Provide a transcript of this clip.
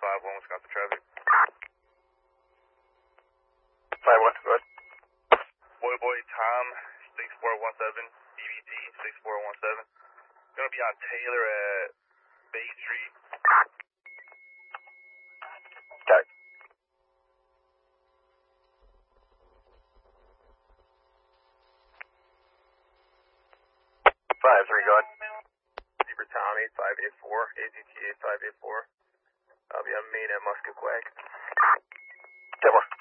51, Wisconsin traffic. 51, go ahead. Boy, Tom, 6417, BBT, 6417. Gonna be on Taylor at Bay Street. Got it. 5-3, go ahead. Beaver Tom, 8584, AZT 8584. I'll be on main at Musket Quag. 10 more.